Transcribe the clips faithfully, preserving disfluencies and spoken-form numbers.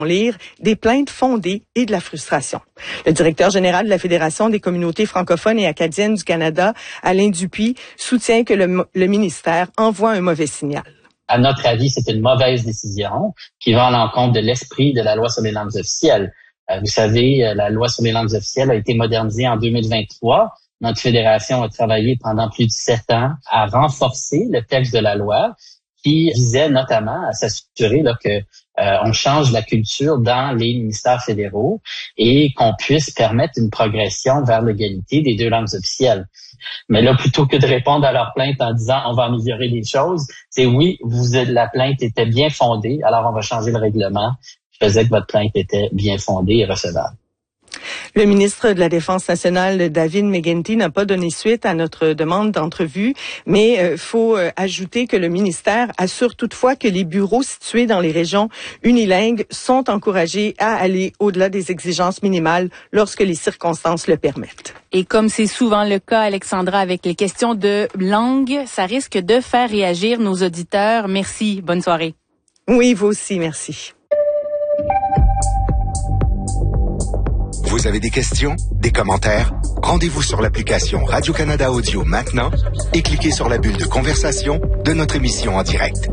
lire des plaintes fondées et de la frustration. Le directeur général de la Fédération des communautés francophones et acadiennes du Canada, Alain Dupuis, soutient que le, le ministère envoie un mauvais signal. À notre avis, c'est une mauvaise décision qui va à l'encontre de l'esprit de la loi sur les langues officielles. Euh, vous savez, la loi sur les langues officielles a été modernisée en deux mille vingt-trois. Notre fédération a travaillé pendant plus de sept ans à renforcer le texte de la loi qui visait notamment à s'assurer là, que euh, on change la culture dans les ministères fédéraux et qu'on puisse permettre une progression vers l'égalité des deux langues officielles. Mais là, plutôt que de répondre à leur plainte en disant on va améliorer les choses, c'est oui, vous la plainte était bien fondée, alors on va changer le règlement. Je faisais que votre plainte était bien fondée et recevable. Le ministre de la Défense nationale, David McGuinty, n'a pas donné suite à notre demande d'entrevue, mais il euh, faut euh, ajouter que le ministère assure toutefois que les bureaux situés dans les régions unilingues sont encouragés à aller au-delà des exigences minimales lorsque les circonstances le permettent. Et comme c'est souvent le cas, Alexandra, avec les questions de langue, ça risque de faire réagir nos auditeurs. Merci. Bonne soirée. Oui, vous aussi. Merci. Vous avez des questions, des commentaires? Rendez-vous sur l'application Radio-Canada Audio maintenant et cliquez sur la bulle de conversation de notre émission en direct.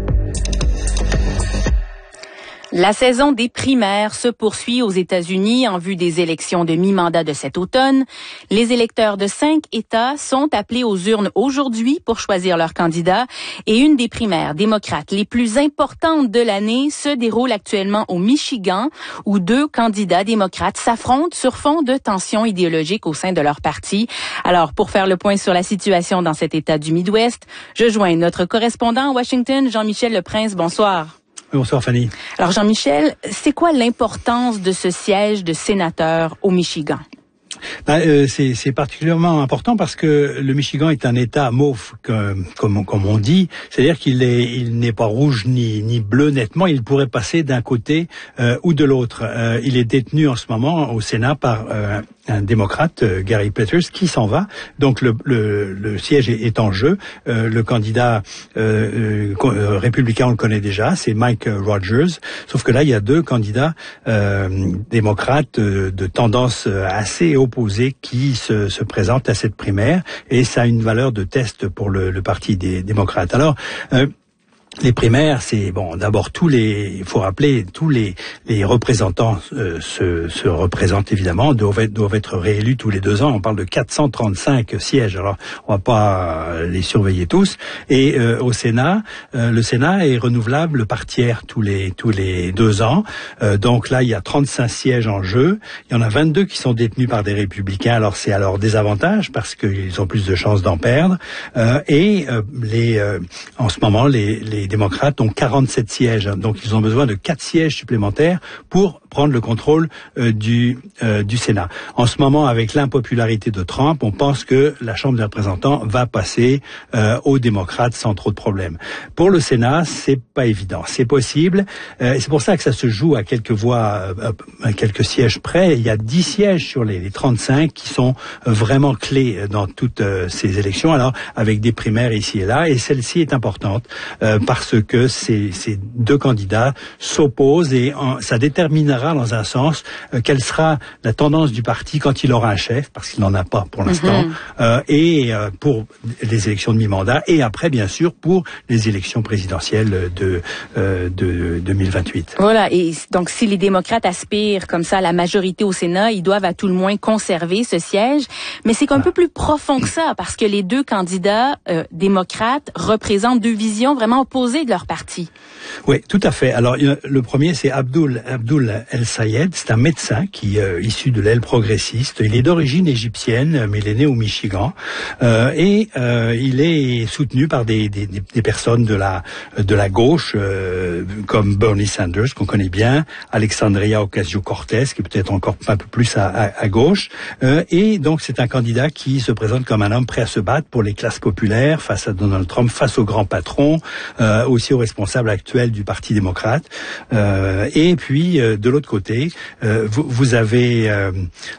La saison des primaires se poursuit aux États-Unis en vue des élections de mi-mandat de cet automne. Les électeurs de cinq États sont appelés aux urnes aujourd'hui pour choisir leur candidat et une des primaires démocrates les plus importantes de l'année se déroule actuellement au Michigan où deux candidats démocrates s'affrontent sur fond de tensions idéologiques au sein de leur parti. Alors, pour faire le point sur la situation dans cet État du Midwest, je joins notre correspondant à Washington, Jean-Michel Leprince. Bonsoir. Bonsoir Fanny. Alors Jean-Michel, c'est quoi l'importance de ce siège de sénateur au Michigan? Ben, euh, c'est, c'est particulièrement important parce que le Michigan est un État mauve, comme, comme, comme on dit. C'est-à-dire qu'il est, il n'est pas rouge ni, ni bleu nettement. Il pourrait passer d'un côté euh, ou de l'autre. Euh, il est détenu en ce moment au Sénat par euh, un démocrate, euh, Gary Peters, qui s'en va. Donc le, le, le siège est, est en jeu. Euh, le candidat euh, euh, républicain, on le connaît déjà, c'est Mike Rogers. Sauf que là, il y a deux candidats euh, démocrates euh, de tendance assez opposés qui se, se présentent à cette primaire. Et ça a une valeur de test pour le, le Parti des démocrates. Alors, euh, les primaires, c'est bon. D'abord, tous les, il faut rappeler, tous les les représentants euh, se, se représentent évidemment, doivent être, doivent être réélus tous les deux ans. On parle de quatre cent trente-cinq sièges. Alors, on va pas les surveiller tous. Et euh, au Sénat, euh, le Sénat est renouvelable par tiers tous les tous les deux ans. Euh, donc là, il y a trente-cinq sièges en jeu. Il y en a vingt-deux qui sont détenus par des républicains. Alors c'est à leur désavantage parce qu'ils ont plus de chances d'en perdre. Euh, et euh, les euh, en ce moment, les les Les démocrates ont quarante-sept sièges, donc ils ont besoin de quatre sièges supplémentaires pour prendre le contrôle euh, du euh, du Sénat. En ce moment, avec l'impopularité de Trump, on pense que la Chambre des représentants va passer euh, aux démocrates sans trop de problèmes. Pour le Sénat, c'est pas évident. C'est possible, euh, et c'est pour ça que ça se joue à quelques voix, euh, à quelques sièges près. Il y a dix sièges sur les, les trente-cinq qui sont euh, vraiment clés dans toutes euh, ces élections. Alors, avec des primaires ici et là, et celle-ci est importante euh, parce que ces, ces deux candidats s'opposent et en, ça déterminera dans un sens euh, quelle sera la tendance du parti quand il aura un chef, parce qu'il n'en a pas pour l'instant, mm-hmm. euh, et euh, pour les élections de mi-mandat, et après bien sûr pour les élections présidentielles de, euh, de deux mille vingt-huit. Voilà, et donc si les démocrates aspirent comme ça à la majorité au Sénat, ils doivent à tout le moins conserver ce siège, mais c'est un ah. peu plus profond que ça, parce que les deux candidats euh, démocrates représentent deux visions vraiment opposées de leur parti. Oui, tout à fait. Alors le premier, c'est Abdul Abdul El Sayed, c'est un médecin qui euh, issu de l'aile progressiste. Il est d'origine égyptienne, mais il est né au Michigan, euh, et euh, il est soutenu par des, des, des personnes de la de la gauche, euh, comme Bernie Sanders qu'on connaît bien, Alexandria Ocasio-Cortez qui est peut-être encore un peu plus à, à, à gauche, euh, et donc c'est un candidat qui se présente comme un homme prêt à se battre pour les classes populaires face à Donald Trump, face aux grands patrons, euh, aussi aux responsables actuels du Parti démocrate, euh, et puis euh, de l'autre côté, euh, vous, vous avez euh,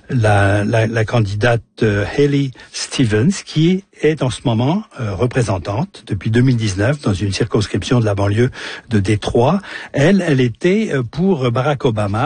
la, la, la candidate euh, Haley Stevens qui est en ce moment euh, représentante depuis deux mille dix-neuf dans une circonscription de la banlieue de Détroit. Elle, elle était pour Barack Obama.